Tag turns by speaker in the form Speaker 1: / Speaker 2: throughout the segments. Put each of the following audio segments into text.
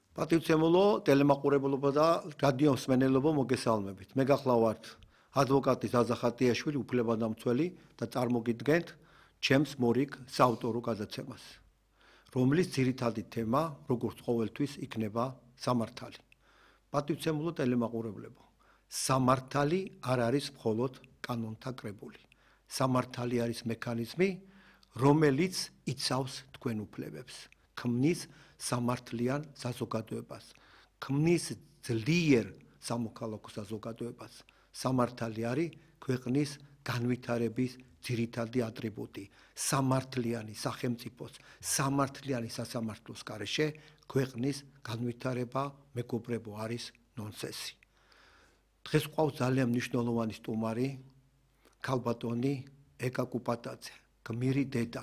Speaker 1: პატივცემულო ტელემაყურებლობა და რადიო მსმენელობა მოგესალმებით. მე გახლავართ ადვოკატი ზაზა ხატიაშვილი, უფლებადამცველი და წარმოგიდგენთ ჩემს მორიგ საავტორო გადაცემას, რომლის ძირითადი თემა, როგორც ყოველთვის, იქნება სამართალი. პატივცემულო ტელემაყურებლებო, სამართალი არ არის მხოლოდ კანონთა კრებული. სამართალი არის მექანიზმი, რომელიც იცავს თქვენ უფლებებს. ქმნის სამართლიან საზოგადოებას, ქმნის ძლიერ სამოქალაქო საზოგადოებას. სამართალი არის ქვეყნის განვითარების ძირითადი ატრიბუტი. სამართლიანი სახელმწიფოს, სამართლიანი სასამართლოს გარეშე ქვეყნის განვითარება, მეგობრებო, არის ნონსენსი. დღეს ყავს ძალიან მნიშვნელოვანი სტუმარი, ქალბატონი ეკა კუპატაძე, გმირი დედა.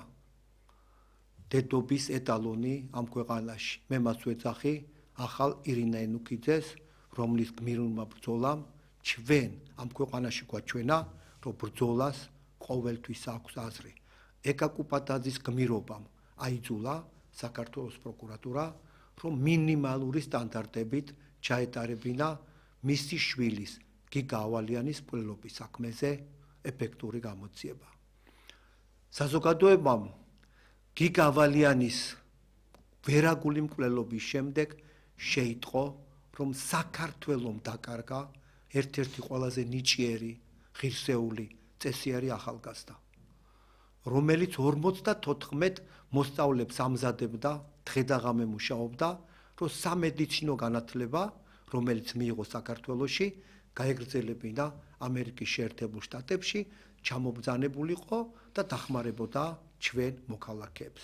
Speaker 1: დედობის ეტალონი ამ ქვეყანაში. მე მას ვეძახი ახალ ირინა ენუქიძეს, რომლის გმირულმა ბრძოლამ ჩვენ ამ ქვეყანაში გვაჩვენა, რომ ბრძოლას ყოველთვის აქვს აზრი. ეკა კუპატაძის გმირობამ აიძულა საქართველოს პროკურატურა, რომ მინიმალური სტანდარტებით ჩაეტარებინა მისი შვილის გიგა ავალიანის მკვლელობის საქმეზე ეფექტური გამოძიება. საზოგადოებამ გიგა ავალიანის ვერაგული მკვლელობის შემდეგ შეიტყო, რომ საქართველომ დაკარგა ერთ-ერთი ყველაზე ნიჭიერი, ღირსეული, წესიერი ახალგაზრდა, რომელიც 54 მოსწავლებს ამზადებდა, დღე-დაღამე მუშაობდა, რომ სამედიცინო განათლება, რომელიც მიიღო საქართველოში, გაეგრძელებინა ამერიკის შეერთებულ შტატებში, ჩამობრძანებულიყო და დახმარებოდა ჩვენ მოქალაქეებს.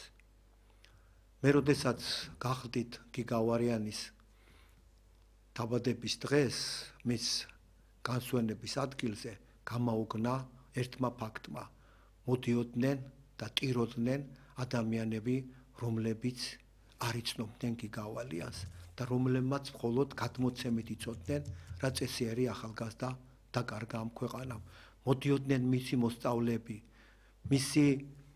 Speaker 1: მე როდესაც გახდით გიგა ავალიანის დაბადების დღეს, მის განსვენების ადგილზე გამაოგნა ერთმა ფაქტმა. მოდიოდნენ და ტიროდნენ ადამიანები, რომლებიც არ იცნობდნენ გიგა ავალიანს და რომლებმაც მხოლოდ გადმოცემით იცოდნენ, რა წესიერი ახალგაზრდა დაკარგა ამ ქვეყანამ. მოდიოდნენ მისი მოსწავლეები, მისი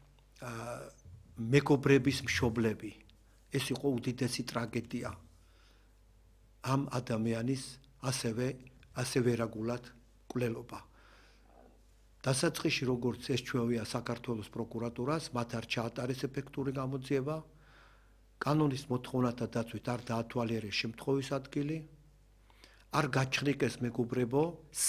Speaker 1: მეგობრების მშობლები. ეს იყო უდიდესი ტრაგედია ამ ადამიანის ასე ვერაგულად მკვლელობა. დასაწყისში, როგორც ესჩვევია საქართველოს პროკურატურას, მათ არ ჩაატარეს ეფექტური გამოძიება, კანონის მოთხოვნათა დაცვით არ დაათვალიერეს შემთხვევის ადგილი, არ გაჩხრიკეს მეგობრებო